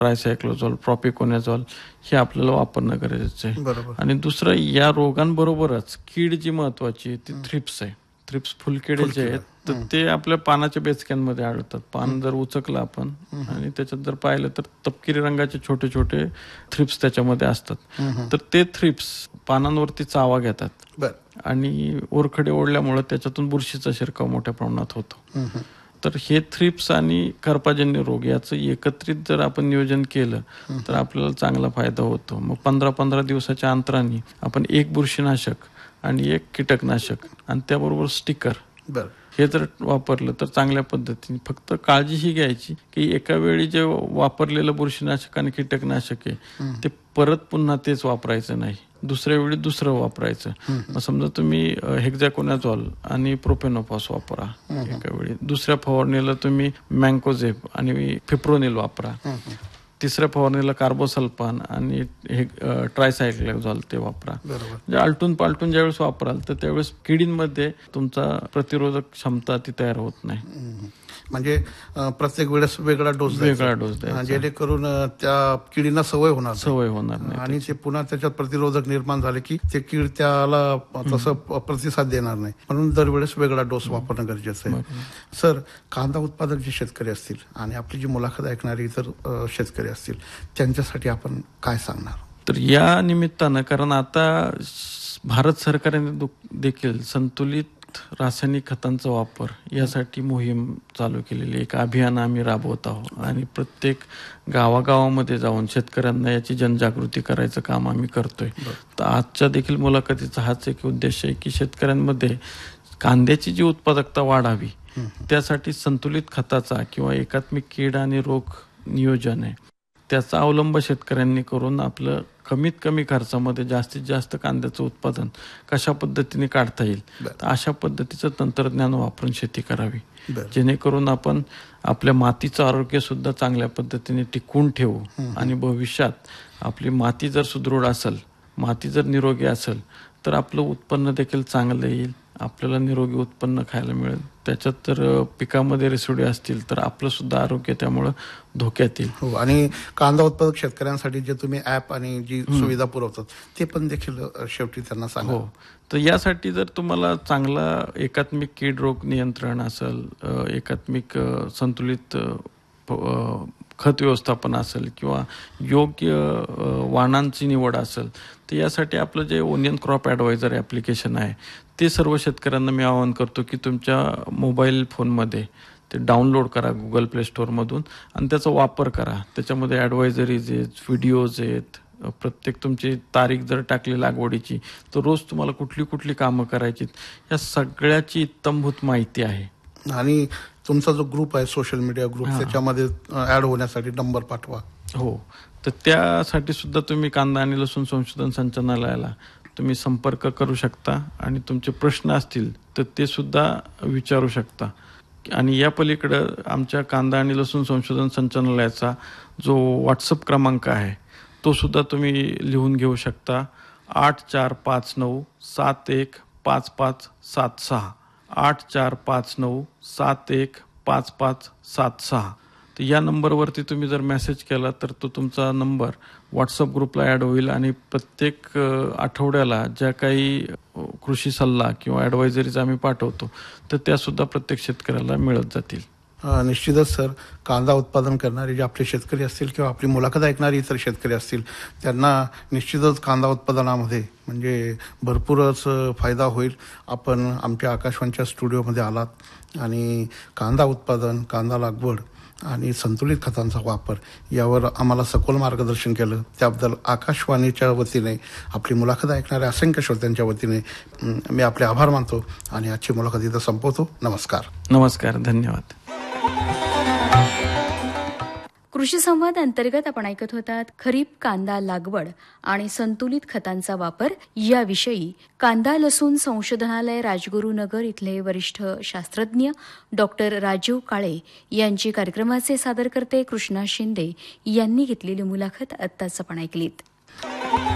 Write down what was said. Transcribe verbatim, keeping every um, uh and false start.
ट्रायसायक्लोझॉल, प्रॉपिकोनॅझॉल हे आपल्याला वापरणं गरजेचं आहे. बरोबर. आणि दुसरं, या रोगांबरोबरच कीड जी महत्वाची आहे ती थ्रिप्स आहे. थ्रिप्स फुलकिडे जे आहेत तर ते आपल्या पानाच्या बेचक्यांमध्ये आढळतात. पान जर उचकलं आपण आणि त्याच्यात जर पाहिलं तर तपकिरी रंगाचे छोटे छोटे थ्रिप्स त्याच्यामध्ये असतात. तर ते थ्रिप्स पानांवरती चावा घेतात आणि ओरखडे ओढल्यामुळे त्याच्यातून बुरशीचा शिरकाव मोठ्या प्रमाणात होतो. तर हे थ्रिप्स आणि करपाजन्य रोग याचं एकत्रित जर आपण नियोजन केलं तर आपल्याला चांगला फायदा होतो. मग पंधरा पंधरा दिवसाच्या अंतराने आपण एक बुरशीनाशक आणि एक कीटकनाशक आणि त्याबरोबर स्टिकर हे जर वापरलं तर चांगल्या पद्धतीने. फक्त काळजी ही घ्यायची की एका वेळी जे वापरलेलं बुरशीनाशक आणि कीटकनाशक आहे ते परत पुन्हा तेच वापरायचं नाही, दुसऱ्या वेळी दुसरं वापरायचं. मग समजा तुम्ही हेक्झाकोनाझॉल आणि प्रोपेनोफॉस वापरा एका वेळी, दुसऱ्या फवारणीला तुम्ही मँकोझेब आणि फिप्रोनिल वापरा, तिसऱ्या फवारणीला कार्बोसल्फान आणि हे ट्रायसायक्लोझॉल ते वापरा. म्हणजे आलटून पालटून ज्यावेळेस वापराल तर त्यावेळेस किडींमध्ये तुमचा प्रतिरोधक क्षमता ती तयार होत नाही. म्हणजे प्रत्येक वेळेस वेगळा डोस वेगळा डोस द्यायचा जेणेकरून त्या किडींना सवय होणार सवय होणार नाही आणि ते पुन्हा त्याच्यात प्रतिरोधक निर्माण झाले की ते कीड त्याला तसं प्रतिसाद देणार नाही. म्हणून दरवेळेस वेगळा डोस वापरणं गरजेचं आहे. सर, कांदा उत्पादक जे शेतकरी असतील आणि आपली जी मुलाखत ऐकणारी इतर शेतकरी असतील त्यांच्यासाठी आपण काय सांगणार? तर या निमित्तानं, कारण आता भारत सरकारने देखील संतुलित रासायनिक खतांचा वापर यासाठी मोहीम चालू केलेली, एक अभियान आम्ही राबवत आहोत आणि प्रत्येक गावागावामध्ये जाऊन शेतकऱ्यांना याची जनजागृती करायचं काम आम्ही करतोय. तर आजच्या देखील मुलाखतीचा हाच एक उद्देश आहे की शेतकऱ्यांमध्ये कांद्याची जी उत्पादकता वाढावी त्यासाठी संतुलित खताचा किंवा एकात्मिक कीड आणि रोग नियोजन आहे त्याचा अवलंब शेतकऱ्यांनी करून आपलं कमीत कमी खर्चामध्ये जास्तीत जास्त कांद्याचं उत्पादन कशा पद्धतीने काढता येईल तर अशा पद्धतीचं तंत्रज्ञान वापरून शेती करावी, जेणेकरून आपण आपल्या मातीचं आरोग्य सुद्धा चांगल्या पद्धतीने टिकवून ठेवू आणि भविष्यात आपली माती जर सुदृढ असेल, माती जर निरोगी असेल तर आपलं उत्पन्न देखील चांगलं येईल, आपल्याला निरोगी उत्पन्न खायला मिळेल. त्याच्यात जर पिकामध्ये रेसिड्यू असतील तर आपलं सुद्धा आरोग्य त्यामुळं धोक्यात येईल. हो, आणि कांदा उत्पादक शेतकऱ्यांसाठी जे तुम्ही ॲप आणि जी सुविधा पुरवतात ते पण देखील शेवटी त्यांना सांगा. हो, तर यासाठी जर तुम्हाला चांगला एकात्मिक कीड रोग नियंत्रण असेल, एकात्मिक संतुलित खत व्यवस्थापन असेल किंवा योग्य वाणांची निवड असेल तर यासाठी आपलं जे ओनियन क्रॉप ॲडवायझर ॲप्लिकेशन आहे ते सर्व शेतकऱ्यांना मी आवाहन करतो की तुमच्या मोबाईल फोनमध्ये ते डाउनलोड करा गुगल प्ले स्टोअरमधून आणि त्याचा वापर करा. त्याच्यामध्ये ॲडवायझरीज आहेत, व्हिडिओज आहेत, प्रत्येक तुमची तारीख जर टाकली लागवडीची तर रोज तुम्हाला कुठली कुठली कामं करायची या सगळ्याची इत्तमभूत माहिती आहे. आणि तुमचा जो ग्रुप आहे सोशल मीडिया ग्रुप त्याच्यामध्ये ऍड होण्यासाठी नंबर पाठवा. हो, तर त्यासाठी सुद्धा तुम्ही कांदा आणि लसूण संशोधन संचालनालयाला तुम्ही संपर्क करू शकता आणि तुमचे प्रश्न असतील तर ते सुद्धा विचारू शकता. आणि या पलीकडं आमच्या कांदा आणि लसूण संशोधन संचालनालयाचा जो व्हॉट्सअप क्रमांक आहे तो सुद्धा तुम्ही लिहून घेऊ शकता. आठ चार पाच नऊ सात एक पाच पाच सात सहा आठ चार पाच नऊ सात एक पाच पाच सात सहा. तर या नंबरवरती तुम्ही जर मेसेज केला तर तो तुमचा नंबर व्हॉट्सअप ग्रुपला ॲड होईल आणि प्रत्येक आठवड्याला ज्या काही कृषी सल्ला किंवा ॲडवायझरीज आम्ही पाठवतो तर त्यासुद्धा प्रत्येक शेतकऱ्याला मिळत जातील. निश्चितच सर, कांदा उत्पादन करणारे जे आपले शेतकरी असतील किंवा आपली मुलाखत ऐकणारे इतर शेतकरी असतील त्यांना निश्चितच कांदा उत्पादनामध्ये म्हणजे भरपूरच फायदा होईल. आपण आमच्या आकाशवाणीच्या स्टुडिओमध्ये आलात आणि कांदा उत्पादन, कांदा लागवड आणि संतुलित खतांचा वापर यावर आम्हाला सखोल मार्गदर्शन केलं त्याबद्दल आकाशवाणीच्या वतीने, आपली मुलाखत ऐकणाऱ्या असंख्य श्रोत्यांच्या वतीने मी आपले आभार मानतो आणि आजची मुलाखत इथं संपवतो. नमस्कार. नमस्कार, धन्यवाद. कृषी संवाद अंतर्गत आपण ऐकत होतात खरीप कांदा लागवड आणि संतुलित खतांचा वापर याविषयी कांदा लसूण संशोधनालय राजगुरुनगर इथले वरिष्ठ शास्त्रज्ञ डॉक्टर राजीव काळे यांची कार्यक्रमाचे सादरकर्ते कृष्णा शिंदे यांनी घेतलेली मुलाखत आत्ताच आपण ऐकलीत.